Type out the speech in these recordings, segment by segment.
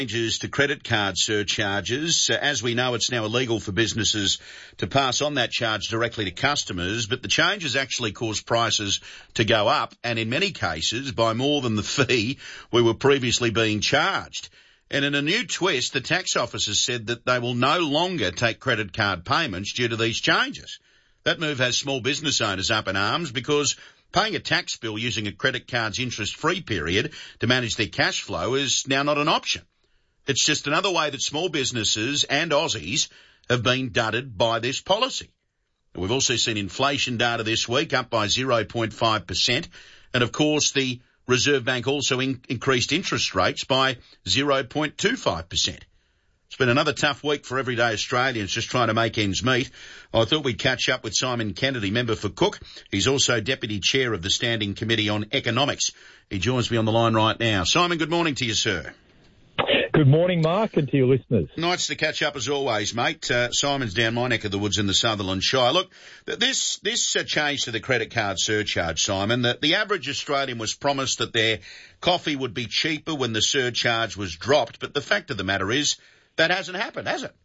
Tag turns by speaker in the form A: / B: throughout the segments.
A: Changes to credit card surcharges. As we know, it's now illegal for businesses to pass on that charge directly to customers, but the changes actually cause prices to go up, and in many cases by more than the fee we were previously being charged. And in a new twist, the tax office has said that they will no longer take credit card payments due to these changes. That move has small business owners up in arms because paying a tax bill using a credit card's interest-free period to manage their cash flow is now not an option. It's just another way that small businesses and Aussies have been dudded by this policy. We've also seen inflation data this week up by 0.5%. And of course, the Reserve Bank also increased interest rates by 0.25%. It's been another tough week for everyday Australians just trying to make ends meet. I thought we'd catch up with Simon Kennedy, member for Cook. He's also Deputy Chair of the Standing Committee on Economics. He joins me on the line right now. Simon, good morning to you, sir.
B: Good morning, Mark, and to your listeners.
A: Nice to catch up as always, mate. Simon's down my neck of the woods in the Sutherland Shire. Look, this change to the credit card surcharge, Simon, that the average Australian was promised that their coffee would be cheaper when the surcharge was dropped, but the fact of the matter is that hasn't happened, has it?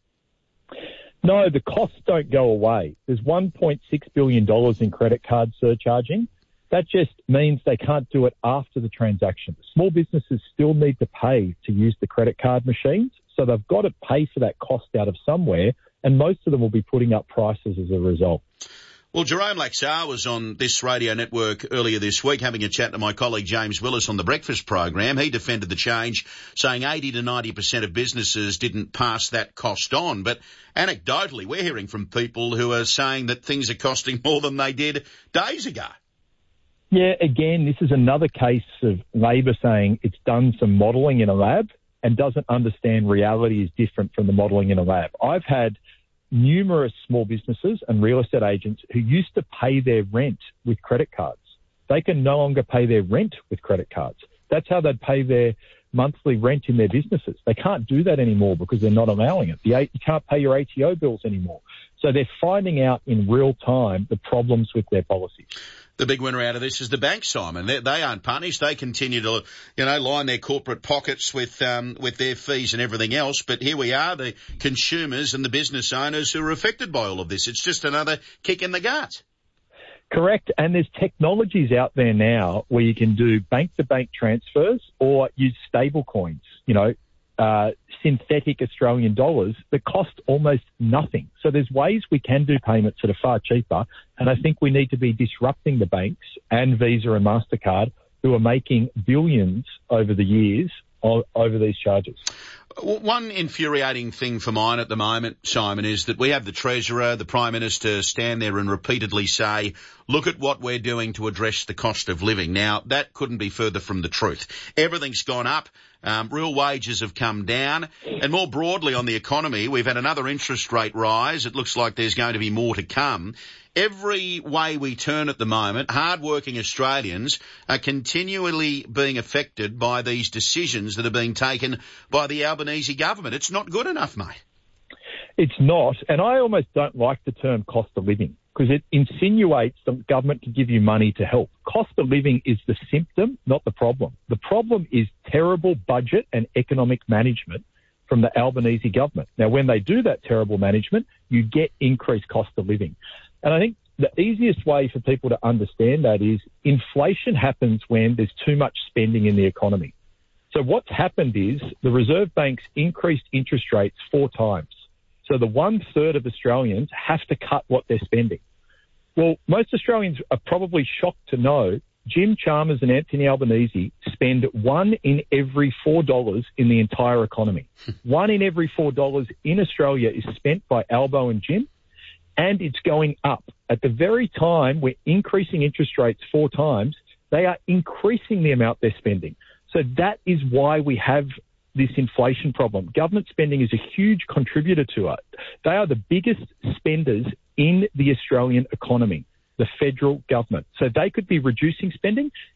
B: No, the costs don't go away. There's $1.6 billion in credit card surcharging. That just means they can't do it after the transaction. Small businesses still need to pay to use the credit card machines, so they've got to pay for that cost out of somewhere, and most of them will be putting up prices as a result.
A: Well, Jerome Laxar was on this radio network earlier this week having a chat to my colleague James Willis on the breakfast program. He defended the change, saying 80 to 90% of businesses didn't pass that cost on. But anecdotally, we're hearing from people who are saying that things are costing more than they did days ago.
B: Yeah, again, this is another case of Labor saying it's done some modelling in a lab and doesn't understand reality is different from the modelling in a lab. I've had numerous small businesses and real estate agents who used to pay their rent with credit cards. They can no longer pay their rent with credit cards. That's how they'd pay their monthly rent in their businesses. They can't do that anymore because they're not allowing it. You can't pay your ATO bills anymore. So they're finding out in real time the problems with their policies.
A: The big winner out of this is the bank, Simon. They aren't punished. They continue to, line their corporate pockets with their fees and everything else. But here we are, the consumers and the business owners who are affected by all of this. It's just another kick in the gut.
B: Correct. And there's technologies out there now where you can do bank-to-bank transfers or use stable coins, synthetic Australian dollars that cost almost nothing. So there's ways we can do payments that are far cheaper, and I think we need to be disrupting the banks and Visa and MasterCard who are making billions over the years over these charges.
A: One infuriating thing for mine at the moment, Simon, is that we have the Treasurer, the Prime Minister stand there and repeatedly say, look at what we're doing to address the cost of living. Now, that couldn't be further from the truth. Everything's gone up. Real wages have come down. And more broadly on the economy, we've had another interest rate rise. It looks like there's going to be more to come. Every way we turn at the moment, hard-working Australians are continually being affected by these decisions that are being taken by the Albanese government. It's not good enough, mate.
B: It's not, and I almost don't like the term cost of living because it insinuates the government can give you money to help. Cost of living is the symptom, not the problem. The problem is terrible budget and economic management from the Albanese government. Now, when they do that terrible management, you get increased cost of living. And I think the easiest way for people to understand that is inflation happens when there's too much spending in the economy. So what's happened is the Reserve Bank's increased interest rates 4 times. So the 1/3 of Australians have to cut what they're spending. Well, most Australians are probably shocked to know Jim Chalmers and Anthony Albanese spend $1 in every $4 in the entire economy. $1 in every $4 in Australia is spent by Albo and Jim, and it's going up. At the very time we're increasing interest rates 4 times, they are increasing the amount they're spending. So that is why we have this inflation problem. Government spending is a huge contributor to it. They are the biggest spenders in the Australian economy, the federal government. So they could be reducing spending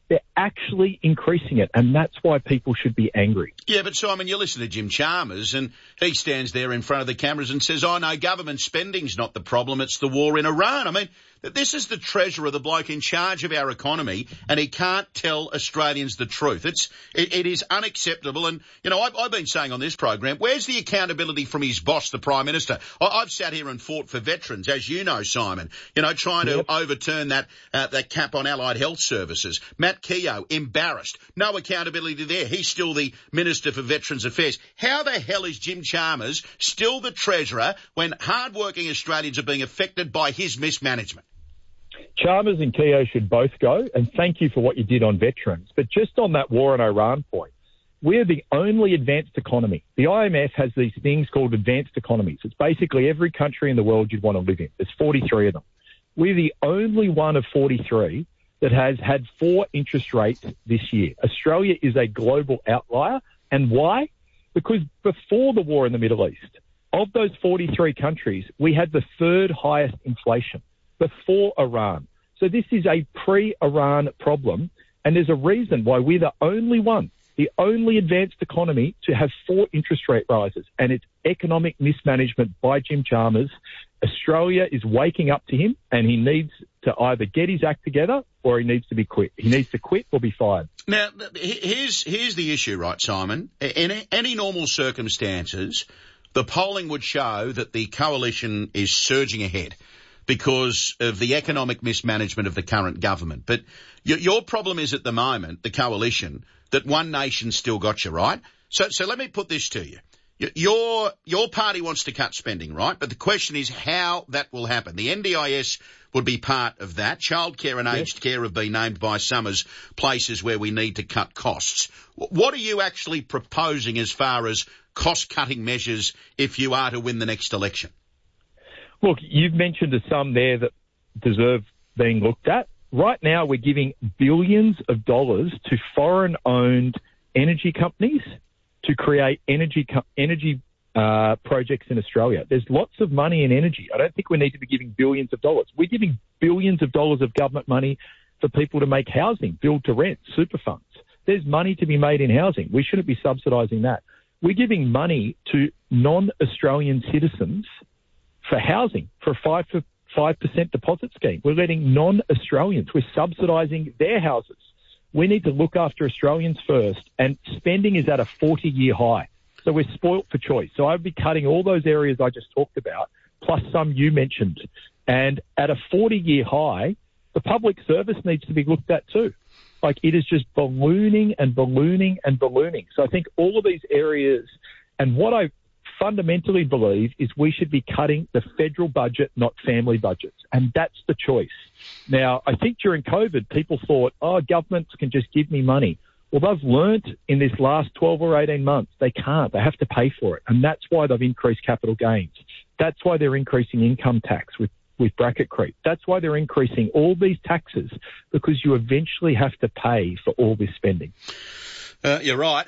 B: They're actually increasing it, and that's why people should be angry.
A: Yeah, but Simon, you listen to Jim Chalmers, and he stands there in front of the cameras and says, oh, no, government spending's not the problem, it's the war in Iran. I mean, this is the treasurer, the bloke in charge of our economy, and he can't tell Australians the truth. It is unacceptable. And, you know, I've been saying on this program, where's the accountability from his boss, the Prime Minister? I've sat here and fought for veterans, as you know, Simon, you know, trying to overturn that cap on allied health services. Matt Keogh, embarrassed. No accountability there. He's still the Minister for Veterans Affairs. How the hell is Jim Chalmers still the treasurer when hard-working Australians are being affected by his mismanagement?
B: Chalmers and Keogh should both go, and thank you for what you did on veterans. But just on that war in Iran point, we're the only advanced economy. The IMF has these things called advanced economies. It's basically every country in the world you'd want to live in. There's 43 of them. We're the only one of 43 that has had 4 interest rates this year. Australia is a global outlier. And why? Because before the war in the Middle East, of those 43 countries, we had the 3rd highest inflation before Iran. So this is a pre-Iran problem, and there's a reason why we're the only one, the only advanced economy to have 4 interest rate rises, and it's economic mismanagement by Jim Chalmers. Australia is waking up to him, and he needs to either get his act together or he needs to be quit. He needs to quit or be fired.
A: Now, here's the issue, right, Simon? In any normal circumstances, the polling would show that the coalition is surging ahead because of the economic mismanagement of the current government. But your problem is at the moment, the coalition, that One Nation's still got you, right? So let me put this to you. Your party wants to cut spending, right? But the question is how that will happen. The NDIS would be part of that. Childcare and aged care have been named by some as places where we need to cut costs. What are you actually proposing as far as cost-cutting measures if you are to win the next election?
B: Look, you've mentioned some there that deserve being looked at. Right now, we're giving billions of dollars to foreign-owned energy companies to create energy projects in Australia. There's lots of money in energy. I don't think we need to be giving billions of dollars. We're giving billions of dollars of government money for people to make housing, build to rent, super funds. There's money to be made in housing. We shouldn't be subsidising that. We're giving money to non-Australian citizens for housing, for a 5% deposit scheme. We're letting non-Australians, we're subsidising their houses. We need to look after Australians first, and spending is at a 40-year high. So we're spoilt for choice. So I'd be cutting all those areas I just talked about, plus some you mentioned. And at a 40-year high, the public service needs to be looked at too. Like, it is just ballooning and ballooning and ballooning. So I think all of these areas, and what I fundamentally believe is we should be cutting the federal budget, not family budgets. And that's the choice. Now, I think during COVID, people thought, governments can just give me money. Well, they've learnt in this last 12 or 18 months, they can't. They have to pay for it. And that's why they've increased capital gains. That's why they're increasing income tax with bracket creep. That's why they're increasing all these taxes, because you eventually have to pay for all this spending.
A: You're right.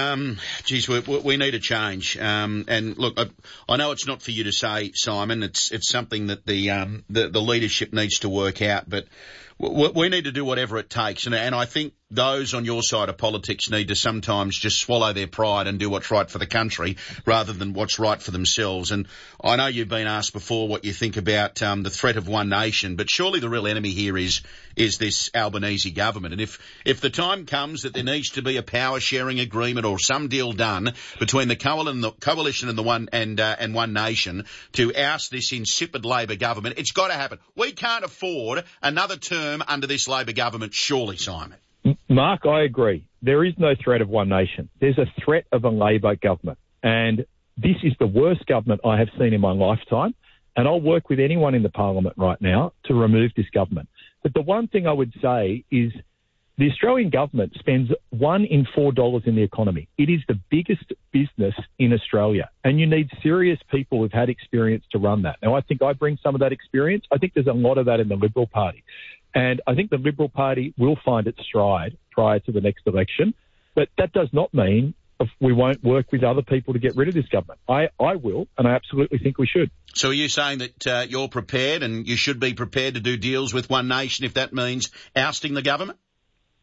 A: We need a change. And look, I know it's not for you to say, Simon. It's something that the leadership needs to work out. But we need to do whatever it takes. And I think those on your side of politics need to sometimes just swallow their pride and do what's right for the country rather than what's right for themselves. And I know you've been asked before what you think about the threat of One Nation, but surely the real enemy here is this Albanese government. And if the time comes that there needs to be a power sharing agreement or some deal done between the coalition and the One Nation to oust this insipid Labor government, it's got to happen. We can't afford another term under this Labor government, surely, Simon.
B: Mark, I agree. There is no threat of One Nation. There's a threat of a Labor government. And this is the worst government I have seen in my lifetime. And I'll work with anyone in the parliament right now to remove this government. But the one thing I would say is the Australian government spends $1 in $4 in the economy. It is the biggest business in Australia. And you need serious people who've had experience to run that. Now, I think I bring some of that experience. I think there's a lot of that in the Liberal Party. And I think the Liberal Party will find its stride prior to the next election. But that does not mean we won't work with other people to get rid of this government. I will, and I absolutely think we should.
A: So are you saying that you're prepared and you should be prepared to do deals with One Nation if that means ousting the government?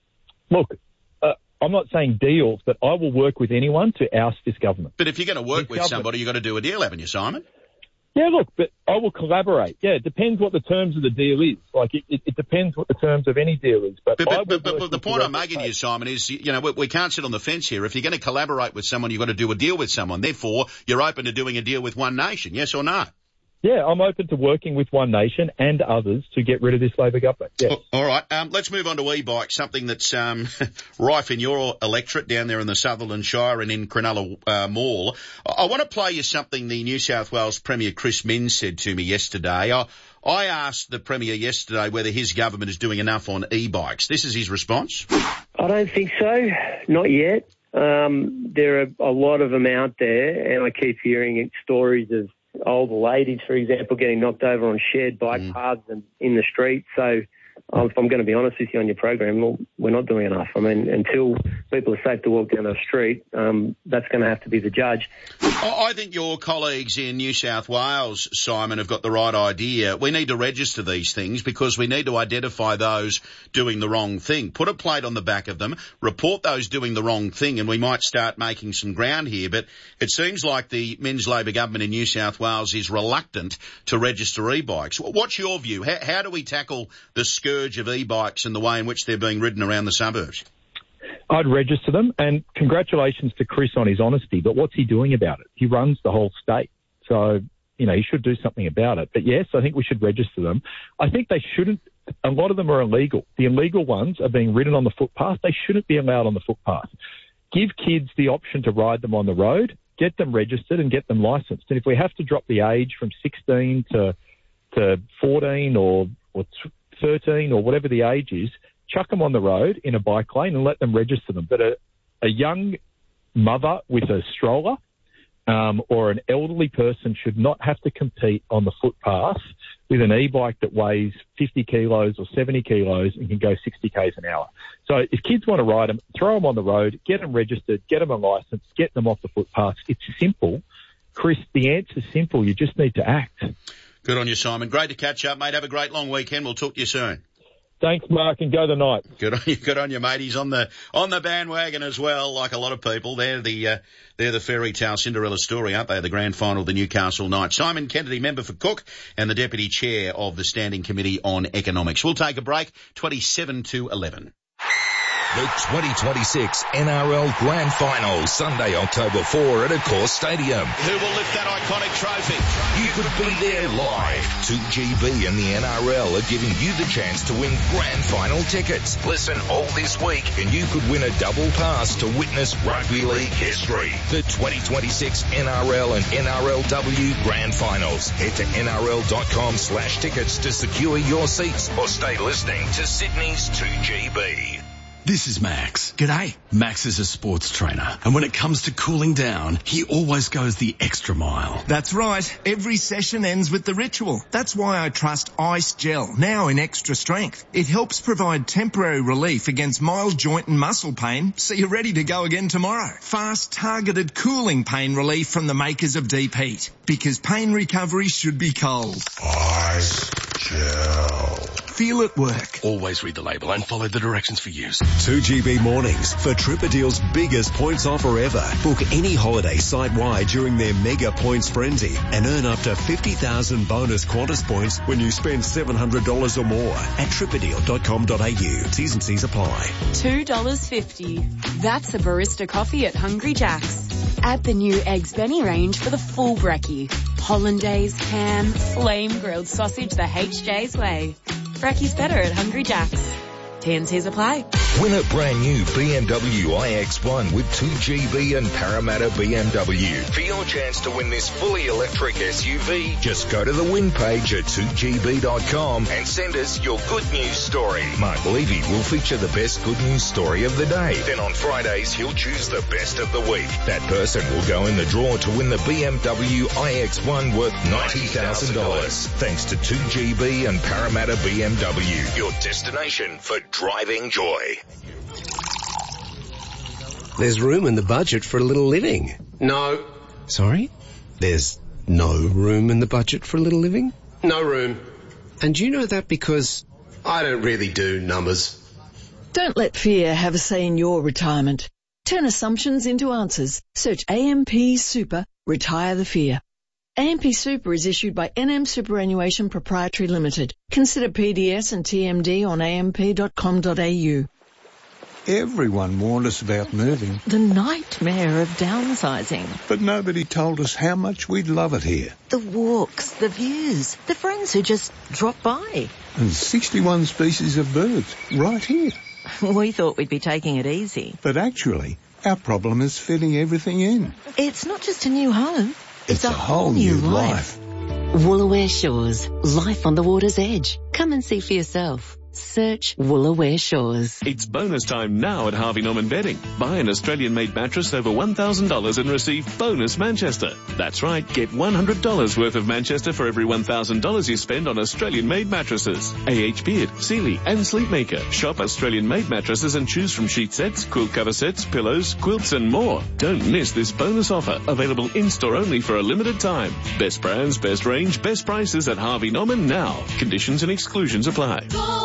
B: Look, I'm not saying deals, but I will work with anyone to oust this government.
A: But if you're going to work with somebody, you've got to do a deal, haven't you, Simon?
B: Yeah, look, but I will collaborate. Yeah, it depends what the terms of the deal is. Like, it depends what the terms of any deal is. But
A: the point I'm making to you, Simon, is, we can't sit on the fence here. If you're going to collaborate with someone, you've got to do a deal with someone. Therefore, you're open to doing a deal with One Nation, yes or no?
B: Yeah, I'm open to working with One Nation and others to get rid of this Labor government. Yes.
A: All right. Let's move on to e-bikes, something that's rife in your electorate down there in the Sutherland Shire and in Cronulla Mall. I want to play you something the New South Wales Premier Chris Minns said to me yesterday. I asked the Premier yesterday whether his government is doing enough on e-bikes. This is his response.
C: I don't think so. Not yet. There are a lot of them out there, and I keep hearing stories of older ladies, for example, getting knocked over on shared bike paths and in the street. So if I'm going to be honest with you on your program, well, we're not doing enough. I mean, until people are safe to walk down the street, that's going to have to be the judge.
A: I think your colleagues in New South Wales, Simon, have got the right idea. We need to register these things because we need to identify those doing the wrong thing. Put a plate on the back of them, report those doing the wrong thing, and we might start making some ground here. But it seems like the Minns Labor government in New South Wales is reluctant to register e-bikes. What's your view? How do we tackle the scourge of e-bikes and the way in which they're being ridden around the suburbs?
B: I'd register them, and congratulations to Chris on his honesty, but what's he doing about it? He runs the whole state, so, he should do something about it. But yes, I think we should register them. I think they shouldn't, a lot of them are illegal. The illegal ones are being ridden on the footpath. They shouldn't be allowed on the footpath. Give kids the option to ride them on the road, get them registered and get them licensed. And if we have to drop the age from 16 to 14 or 13 or whatever the age is, chuck them on the road in a bike lane and let them register them. But a young mother with a stroller or an elderly person should not have to compete on the footpath with an e-bike that weighs 50 kilos or 70 kilos and can go 60 k's an hour. So if kids want to ride them, throw them on the road, get them registered, get them a licence, get them off the footpaths. It's simple. Chris, the answer's simple. You just need to act.
A: Good on you, Simon. Great to catch up, mate. Have a great long weekend. We'll talk to you soon.
B: Thanks, Mark, and go the Knights.
A: Good on you, mate. He's on the bandwagon as well, like a lot of people. They're the fairy tale Cinderella story, aren't they? The grand final of the Newcastle Knights. Simon Kennedy, member for Cook and the deputy chair of the Standing Committee on Economics. We'll take a break. 27 to 11.
D: The 2026 NRL Grand Final, Sunday, October 4 at Accor Stadium.
A: Who will lift that iconic trophy?
D: You could be there live. 2GB and the NRL are giving you the chance to win Grand Final tickets. Listen all this week and you could win a double pass to witness rugby league history. The 2026 NRL and NRLW Grand Finals. Head to nrl.com/tickets to secure your seats or stay listening to Sydney's 2GB.
E: This is Max. G'day. Max is a sports trainer, and when it comes to cooling down, he always goes the extra mile.
F: That's right. Every session ends with the ritual. That's why I trust Ice Gel, now in extra strength. It helps provide temporary relief against mild joint and muscle pain, so you're ready to go again tomorrow. Fast, targeted cooling pain relief from the makers of Deep Heat, because pain recovery should be cold.
G: Ice Gel.
F: Feel it work.
E: Always read the label and follow the directions for use.
H: 2GB mornings for Tripadeal's biggest points offer ever. Book any holiday site-wide during their mega points frenzy and earn up to 50,000 bonus Qantas points when you spend $700 or more at tripadeal.com.au. T's and C's apply.
I: $2.50. That's a barista coffee at Hungry Jack's. Add the new Eggs Benny range for the full brekkie. Hollandaise, ham, flame grilled sausage the HJ's way. Brekkie's better at Hungry Jack's. T&Cs apply.
D: Win a brand new BMW iX1 with 2GB and Parramatta BMW. For your chance to win this fully electric SUV, just go to the win page at 2gb.com and send us your good news story. Mark Levy will feature the best good news story of the day. Then on Fridays, he'll choose the best of the week. That person will go in the draw to win the BMW iX1 worth $90,000. Thanks to 2GB and Parramatta BMW, your destination for driving joy.
J: There's room in the budget for a little living.
K: No.
J: Sorry? There's no room in the budget for a little living?
K: No room.
J: And you know that because...
K: I don't really do numbers. Don't let fear have a say in your retirement. Turn assumptions into answers. Search AMP Super, retire the fear. AMP Super is issued by NM Superannuation Proprietary Limited. Consider PDS and TMD on amp.com.au.
L: Everyone warned us about moving.
M: The nightmare of downsizing.
L: But nobody told us how much we'd love it here.
M: The walks, the views, the friends who just drop by.
L: And 61 species of birds right here.
M: We thought we'd be taking it easy.
L: But actually, our problem is fitting everything in.
M: It's not just a new home.
L: It's a whole new life.
N: Woolooware Shores. Life on the water's edge. Come and see for yourself. Search Woolooware Shores.
O: It's bonus time now at Harvey Norman Bedding. Buy an Australian-made mattress over $1,000 and receive bonus Manchester. That's right, get $100 worth of Manchester for every $1,000 you spend on Australian-made mattresses. AH Beard, Sealy and Sleepmaker. Shop Australian-made mattresses and choose from sheet sets, quilt cover sets, pillows, quilts and more. Don't miss this bonus offer. Available in-store only for a limited time. Best brands, best range, best prices at Harvey Norman now. Conditions and exclusions apply.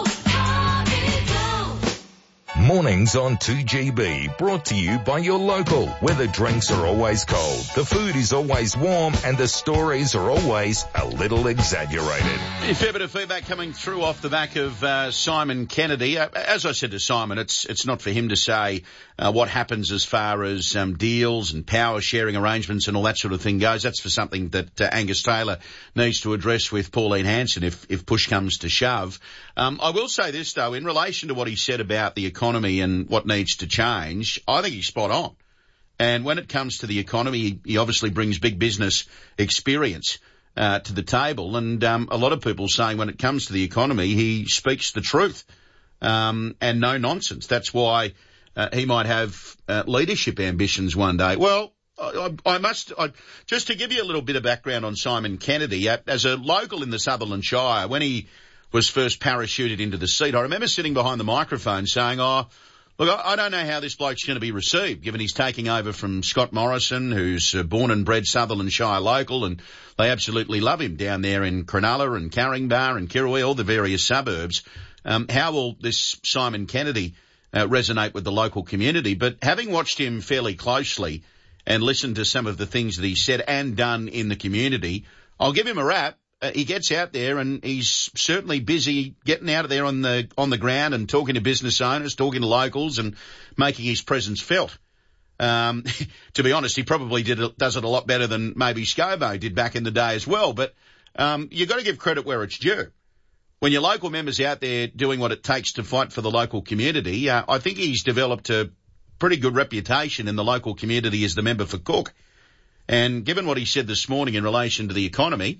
D: Mornings on 2GB, brought to you by your local, where the drinks are always cold, the food is always warm, and the stories are always a little exaggerated.
A: A fair bit of feedback coming through off the back of Simon Kennedy. As I said to Simon, it's not for him to say what happens as far as deals and power sharing arrangements and all that sort of thing goes. That's for something that Angus Taylor needs to address with Pauline Hanson if push comes to shove. I will say this, though, in relation to what he said about the economy and what needs to change, I think he's spot on. And when it comes to the economy, he obviously brings big business experience to the table. And a lot of people saying when it comes to the economy, he speaks the truth and no nonsense. That's why he might have leadership ambitions one day. Well, I must just to give you a little bit of background on Simon Kennedy, as a local in the Sutherland Shire, when he was first parachuted into the seat, I remember sitting behind the microphone saying, look, I don't know how this bloke's going to be received, given he's taking over from Scott Morrison, who's a born and bred Sutherland Shire local, and they absolutely love him down there in Cronulla and Caringbah and Kirrawee, all the various suburbs. How will this Simon Kennedy resonate with the local community? But having watched him fairly closely and listened to some of the things that he said and done in the community, I'll give him a rap. He gets out there and he's certainly busy getting out of there on the ground and talking to business owners, talking to locals and making his presence felt. To be honest, he probably does it a lot better than maybe Scobo did back in the day as well. But you've got to give credit where it's due. When your local member's out there doing what it takes to fight for the local community, I think he's developed a pretty good reputation in the local community as the member for Cook. And given what he said this morning in relation to the economy,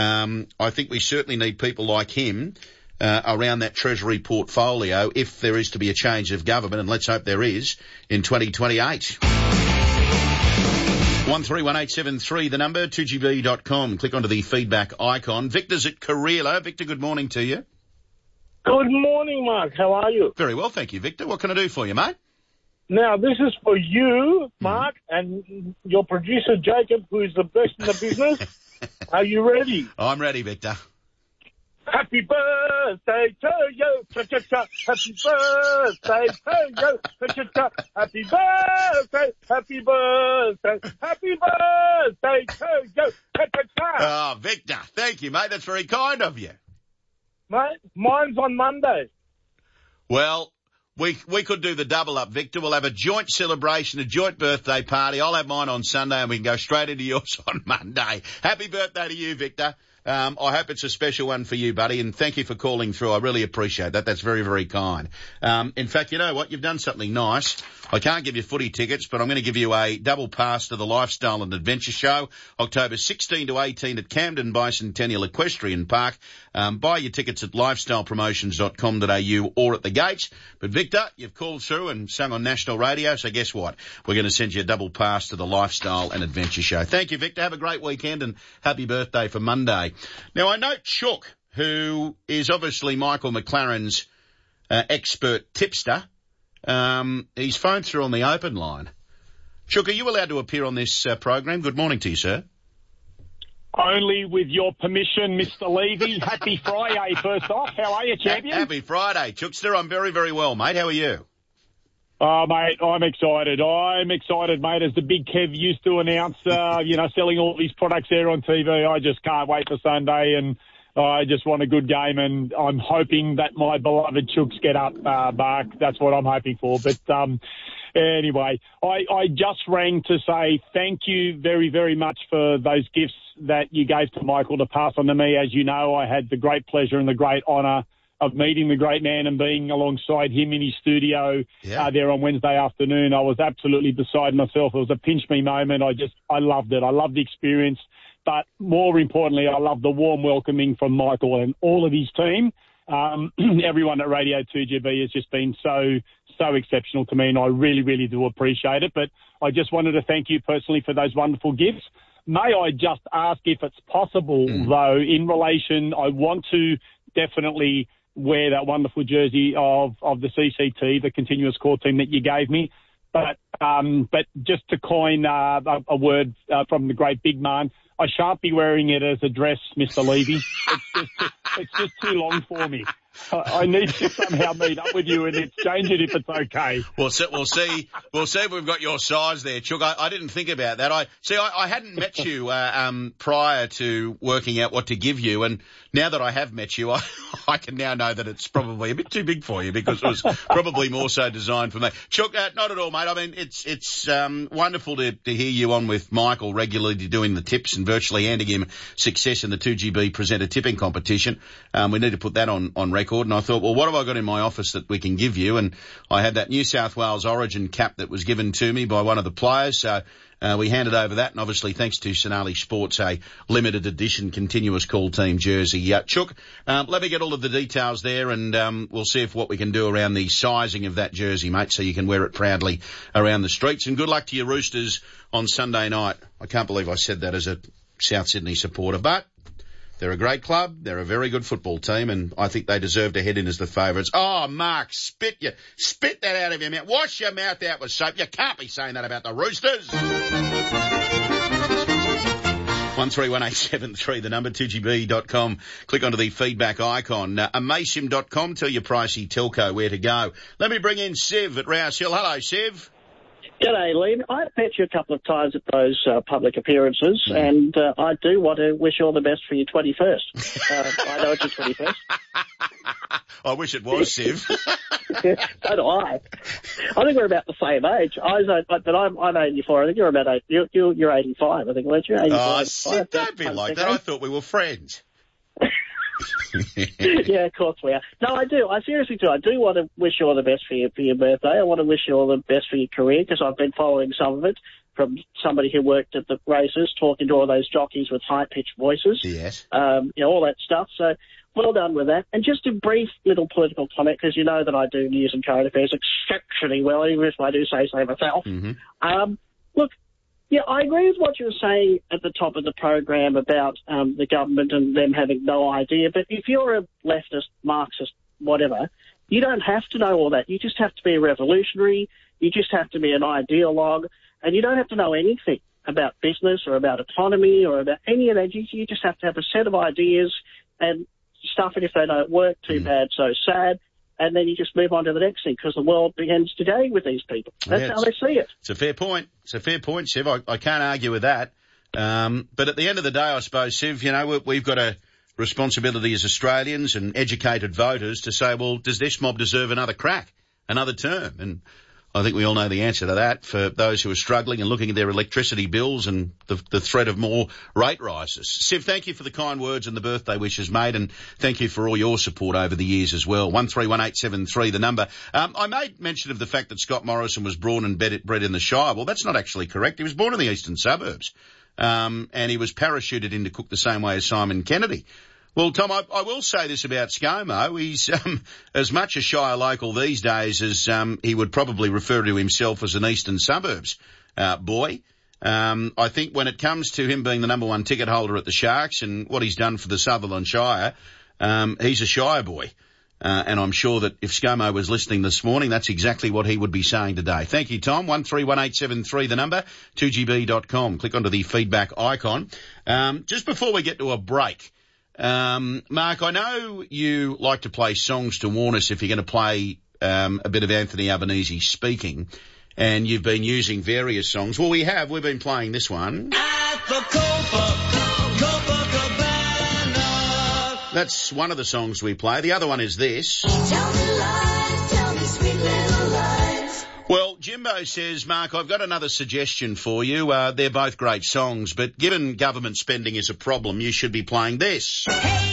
A: I think we certainly need people like him around that Treasury portfolio if there is to be a change of government, and let's hope there is, in 2028. 131873, the number, 2GB.com. Click onto the feedback icon. Victor's at Kareela. Victor, good morning to you.
P: Good morning, Mark. How are you?
A: Very well, thank you, Victor. What can I do for you, mate?
P: Now, this is for you, Mark, and your producer, Jacob, who is the best in the business. Are you ready?
A: I'm ready, Victor.
P: Happy birthday to you. Cha-cha-cha. Happy birthday to you. Cha-cha-cha. Happy birthday. Happy birthday. Happy birthday to you. Cha-cha-cha.
A: Oh, Victor, thank you, mate. That's very kind of you.
P: Mate, mine's on Monday.
A: Well, we could do the double up, Victor. We'll have a joint celebration, a joint birthday party. I'll have mine on Sunday and we can go straight into yours on Monday. Happy birthday to you, Victor. I hope it's a special one for you, buddy, and thank you for calling through. I really appreciate that. That's very, very kind. In fact, you know what? You've done something nice. I can't give you footy tickets, but I'm going to give you a double pass to the Lifestyle and Adventure Show, October 16 to 18 at Camden Bicentennial Equestrian Park. Buy your tickets at lifestylepromotions.com.au or at the gates. But Victor, you've called through and sung on national radio, so guess what? We're going to send you a double pass to the Lifestyle and Adventure Show. Thank you, Victor. Have a great weekend and happy birthday for Monday. Now, I know Chook, who is obviously Michael McLaren's expert tipster. He's phoned through on the open line. Chook, are you allowed to appear on this program? Good morning to you, sir.
Q: Only with your permission, Mr. Levy. Happy Friday, first off. How are you, champion?
A: Happy Friday, Chookster. I'm very, very well, mate. How are you?
Q: Oh, mate, I'm excited. Mate. As the big Kev used to announce, selling all these products there on TV, I just can't wait for Sunday, and I just want a good game, and I'm hoping that my beloved Chooks get up, Mark. That's what I'm hoping for. But anyway, I just rang to say thank you very, very much for those gifts that you gave to Michael to pass on to me. As you know, I had the great pleasure and the great honour of meeting the great man and being alongside him in his studio there on Wednesday afternoon. I was absolutely beside myself. It was a pinch me moment. I loved it. I loved the experience. But more importantly, I love the warm welcoming from Michael and all of his team. Everyone at Radio 2GB has just been so exceptional to me, and I really, really do appreciate it. But I just wanted to thank you personally for those wonderful gifts. May I just ask if it's possible, though, in relation, I want to definitely wear that wonderful jersey of the CCT, the continuous core team that you gave me. But just to coin a word from the great big man, I shan't be wearing it as a dress, Mr. Levy. It's just too long for me. I need to somehow meet up with you and exchange it if it's okay.
A: We'll see if we've got your size there, Chook. I didn't think about that. I hadn't met you prior to working out what to give you, and now that I have met you, I can now know that it's probably a bit too big for you because it was probably more so designed for me. Chook, not at all, mate. I mean, it's wonderful to hear you on with Michael regularly doing the tips and virtually handing him success in the 2GB presenter tipping competition. We need to put that on record. And I thought, well, what have I got in my office that we can give you? And I had that New South Wales Origin cap that was given to me by one of the players. So we handed over that, and obviously thanks to Sonali Sports, a limited edition continuous call team jersey. Chook, let me get all of the details there, and we'll see what we can do around the sizing of that jersey, mate, so you can wear it proudly around the streets. And good luck to your Roosters on Sunday night. I can't believe I said that as a South Sydney supporter, but they're a great club. They're a very good football team, and I think they deserve to head in as the favourites. Oh, Mark, spit that out of your mouth. Wash your mouth out with soap. You can't be saying that about the Roosters. 131873, the number, 2GB.com. Click onto the feedback icon. Amaysim.com, tell your pricey telco where to go. Let me bring in Siv at Rouse Hill. Hello, Siv.
R: G'day, Liam. I've met you a couple of times at those public appearances, and I do want to wish you all the best for your 21st. I know it's your 21st.
A: I wish it was, Siv.
R: So do I. I think we're about the same age. I'm 84. I think you're about 8. You're 85, I think, weren't you? 85.
A: Oh, Siv, don't be like that. I thought we were friends.
R: Yeah, of course we are. No, I do. I seriously do. I do want to wish you all the best for your birthday. I want to wish you all the best for your career, because I've been following some of it from somebody who worked at the races, talking to all those jockeys with high-pitched voices.
A: Yes.
R: All that stuff. So well done with that. And just a brief little political comment, because you know that I do news and current affairs exceptionally well, even if I do say so myself.
A: Mm-hmm.
R: Look, yeah, I agree with what you were saying at the top of the program about the government and them having no idea. But if you're a leftist, Marxist, whatever, you don't have to know all that. You just have to be a revolutionary. You just have to be an ideologue. And you don't have to know anything about business or about economy or about any of that. You just have to have a set of ideas and stuff it if they don't work. Too bad, so sad. And then you just move on to the next thing, because the world begins today with these people. That's how they see it.
A: It's a fair point. Siv. I can't argue with that. But at the end of the day, I suppose, Siv, we've got a responsibility as Australians and educated voters to say, well, does this mob deserve another crack, another term? And I think we all know the answer to that for those who are struggling and looking at their electricity bills and the threat of more rate rises. Siv, thank you for the kind words and the birthday wishes, mate, and thank you for all your support over the years as well. 131873, the number. I made mention of the fact that Scott Morrison was born and bred in the Shire. Well, that's not actually correct. He was born in the eastern suburbs, and he was parachuted into Cook the same way as Simon Kennedy. Well, Tom, I will say this about ScoMo. He's as much a Shire local these days as he would probably refer to himself as an eastern suburbs boy. I think when it comes to him being the number one ticket holder at the Sharks and what he's done for the Sutherland Shire, he's a Shire boy. And I'm sure that if ScoMo was listening this morning, that's exactly what he would be saying today. Thank you, Tom. 131873, the number, 2GB.com. Click onto the feedback icon. Just before we get to a break, Mark, I know you like to play songs to warn us if you're going to play a bit of Anthony Albanese speaking, and you've been using various songs. Well, we've been playing this one. At the Copacabana. That's one of the songs we play. The other one is this. Tell me lies, tell me sweet little lies. Well, Jimbo says, Mark, I've got another suggestion for you. They're both great songs, but given government spending is a problem, you should be playing this. Hey!